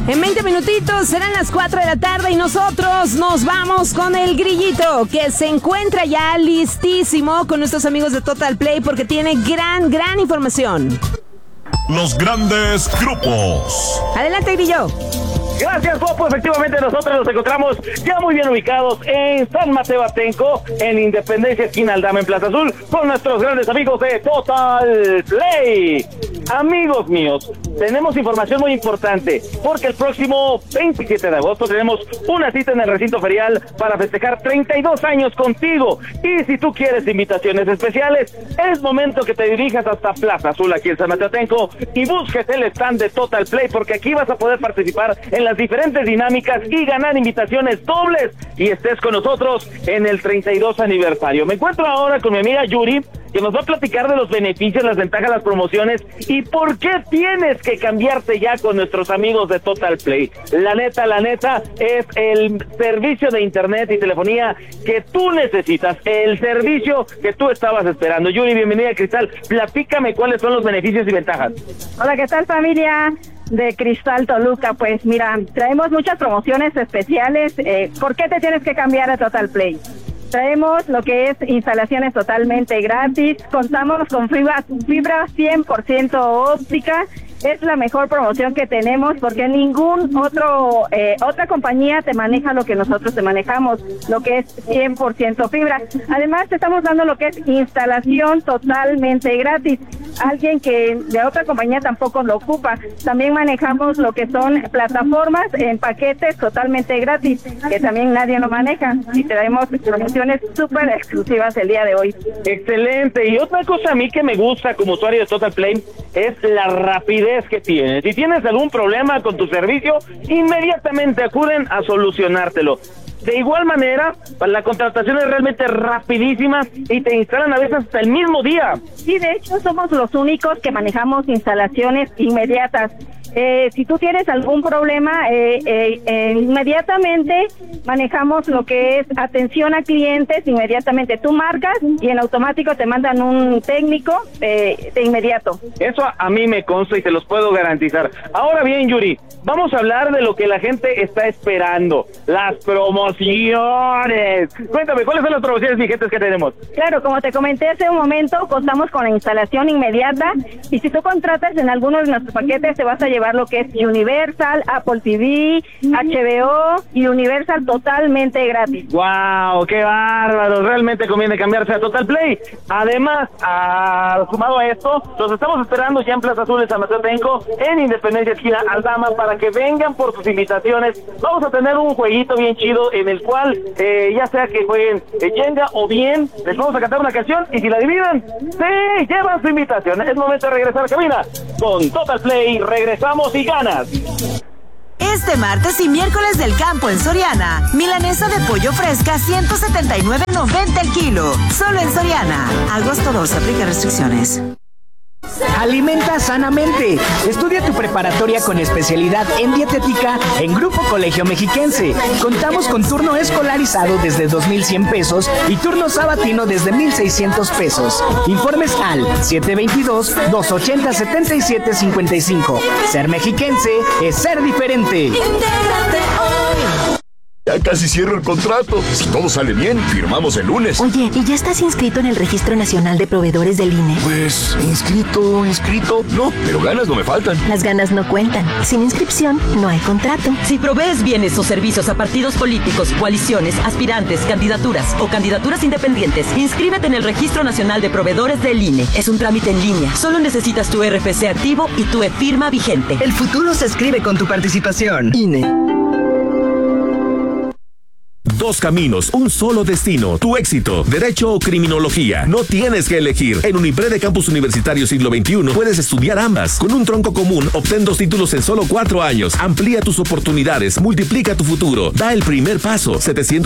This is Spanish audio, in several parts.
En 20 minutitos serán las 4 de la tarde y nosotros nos vamos con el Grillito, que se encuentra ya listísimo con nuestros amigos de Total Play porque tiene gran información. Los grandes grupos. Adelante, Grillo. Gracias, Popo. Efectivamente, nosotros nos encontramos ya muy bien ubicados en San Mateo Atenco, en Independencia, esquina Aldama, en Plaza Azul, con nuestros grandes amigos de Total Play. Amigos míos, tenemos información muy importante, porque el próximo 27 de agosto tenemos una cita en el recinto ferial para festejar 32 años contigo. Y si tú quieres invitaciones especiales, es momento que te dirijas hasta Plaza Azul, aquí en San Mateo Atenco, y busques el stand de Total Play, porque aquí vas a poder participar en las diferentes dinámicas y ganar invitaciones dobles, y estés con nosotros en el 32 aniversario. Me encuentro ahora con mi amiga Yuri, que nos va a platicar de los beneficios, las ventajas, las promociones y por qué tienes que cambiarte ya con nuestros amigos de Total Play. La neta, es el servicio de internet y telefonía que tú necesitas, el servicio que tú estabas esperando. Yuri, bienvenida a Cristal. Platícame cuáles son los beneficios y ventajas. Hola, ¿qué tal, familia de Cristal Toluca? Pues mira, traemos muchas promociones especiales. ¿Por qué te tienes que cambiar a Total Play? Traemos lo que es instalaciones totalmente gratis, contamos con fibra 100% óptica. Es la mejor promoción que tenemos porque ningún otra compañía te maneja lo que nosotros te manejamos, lo que es 100% fibra. Además, te estamos dando lo que es instalación totalmente gratis. Alguien que de otra compañía tampoco lo ocupa. También manejamos lo que son plataformas en paquetes totalmente gratis, que también nadie lo maneja. Y traemos promociones súper exclusivas el día de hoy. Excelente. Y otra cosa a mí que me gusta como usuario de Total Play es la rapidez que tienes. Si tienes algún problema con tu servicio, inmediatamente acuden a solucionártelo. De igual manera, la contratación es realmente rapidísima y te instalan a veces hasta el mismo día. Sí, de hecho somos los únicos que manejamos instalaciones inmediatas. Si tú tienes algún problema, inmediatamente manejamos lo que es atención a clientes. Inmediatamente tú marcas y en automático te mandan un técnico de inmediato. Eso a mí me consta y te los puedo garantizar. Ahora bien, Yuri, vamos a hablar de lo que la gente está esperando, las promociones. Cuéntame, ¿cuáles son las promociones vigentes que tenemos? Claro, como te comenté hace un momento, contamos con la instalación inmediata y si tú contratas en alguno de nuestros paquetes te vas a llevar lo que es Universal, Apple TV, HBO y Universal totalmente gratis. ¡Wow! ¡Qué bárbaro! Realmente conviene cambiarse a Total Play. Además, sumado a esto, los estamos esperando ya en Plaza Azul de San Mateo Atenco, en Independencia, esquina Aldama, para que vengan por sus invitaciones. Vamos a tener un jueguito bien chido en el cual, ya sea que jueguen Jenga o bien, les vamos a cantar una canción y si la dividen, ¡sí! Llevan su invitación. Es momento de regresar a cabina. Con Total Play regresamos y ganas. Este martes y miércoles del campo en Soriana, milanesa de pollo fresca 179.90 el kilo, solo en Soriana. Agosto 2, aplica restricciones. Alimenta sanamente. Estudia tu preparatoria con especialidad en dietética en Grupo Colegio Mexiquense. Contamos con turno escolarizado desde 2,100 pesos y turno sabatino desde 1,600 pesos. Informes al 722-280-7755. Ser mexiquense es ser diferente. Intégrate hoy. Ya casi cierro el contrato. Si todo sale bien, firmamos el lunes. Oye, ¿y ya estás inscrito en el Registro Nacional de Proveedores del INE? Pues, inscrito, no, pero ganas no me faltan. Las ganas no cuentan. Sin inscripción, no hay contrato. Si provees bienes o servicios a partidos políticos, coaliciones, aspirantes, candidaturas o candidaturas independientes, inscríbete en el Registro Nacional de Proveedores del INE. Es un trámite en línea. Solo necesitas tu RFC activo y tu e-firma vigente. El futuro se escribe con tu participación. INE. Dos caminos, un solo destino. Tu éxito, derecho o criminología. No tienes que elegir. En Unipred de Campus Universitario Siglo XXI puedes estudiar ambas. Con un tronco común, obtén 2 títulos en solo 4 años. Amplía tus oportunidades, multiplica tu futuro. Da el primer paso.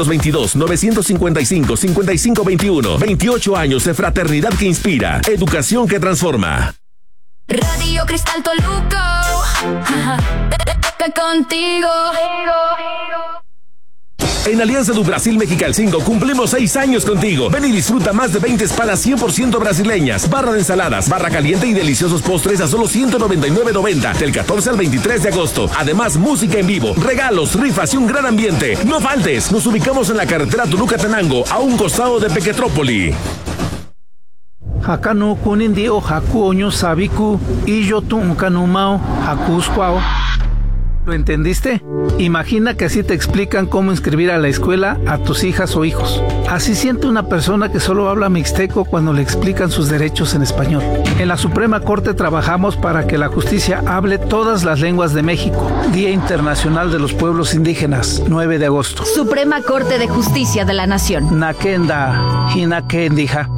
722-955-5521. 28 años de fraternidad que inspira. Educación que transforma. Radio Cristal Toluca. Contigo. En Alianza do Brasil Mexicalcingo cumplimos 6 años contigo. Ven y disfruta más de 20 espadas 100% brasileñas, barra de ensaladas, barra caliente y deliciosos postres a solo $199.90 del 14 al 23 de agosto. Además, música en vivo, regalos, rifas y un gran ambiente. No faltes, nos ubicamos en la carretera Toluca-Tenango, a un costado de Pequetrópoli. Hakano kunindio hakuoño sabiku y yo tuncanumao hakuscuao. ¿Lo entendiste? Imagina que así te explican cómo inscribir a la escuela a tus hijas o hijos. Así siente una persona que solo habla mixteco cuando le explican sus derechos en español. En la Suprema Corte trabajamos para que la justicia hable todas las lenguas de México. Día Internacional de los Pueblos Indígenas, 9 de agosto. Suprema Corte de Justicia de la Nación. Nakenda, Hinakendija.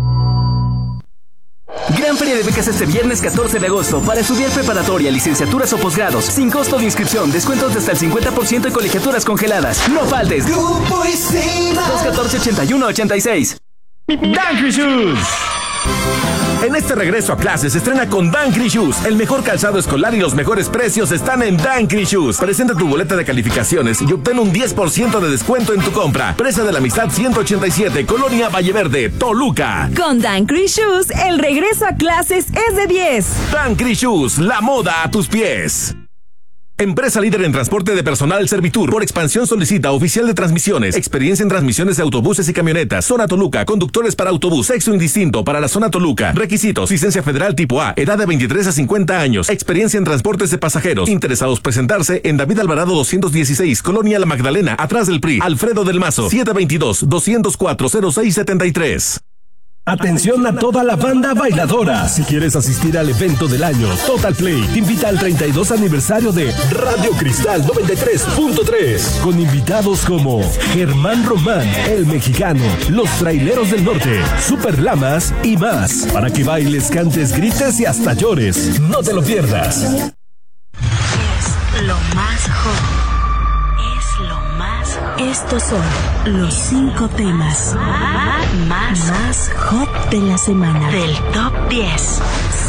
Gran Feria de Becas este viernes 14 de agosto para estudiar preparatoria, licenciaturas o posgrados, sin costo de inscripción, descuentos de hasta el 50% y colegiaturas congeladas. No faltes. Grupo Isima. 214-8186. Dancry Shoes. En este regreso a clases se estrena con Dancry Shoes. El mejor calzado escolar y los mejores precios están en Dancry Shoes. Presenta tu boleta de calificaciones y obtén un 10% de descuento en tu compra. Presa de la Amistad 187, Colonia Valleverde, Toluca. Con Dancry Shoes, el regreso a clases es de 10. Dancry Shoes, la moda a tus pies. Empresa líder en transporte de personal Servitur. Por expansión solicita oficial de transmisiones. Experiencia en transmisiones de autobuses y camionetas. Zona Toluca. Conductores para autobús. Sexo indistinto para la zona Toluca. Requisitos. Licencia federal tipo A. Edad de 23 a 50 años. Experiencia en transportes de pasajeros. Interesados presentarse en David Alvarado 216. Colonia La Magdalena. Atrás del PRI. Alfredo del Mazo. 722-204-0673. Atención a toda la banda bailadora. Si quieres asistir al evento del año, Total Play te invita al 32 aniversario de Radio Cristal 93.3, con invitados como Germán Román, El Mexicano, Los Traileros del Norte, Super Lamas y más, para que bailes, cantes, grites y hasta llores. No te lo pierdas. Es lo más hot. Estos son los 5 temas más hot de la semana. Del Top 10.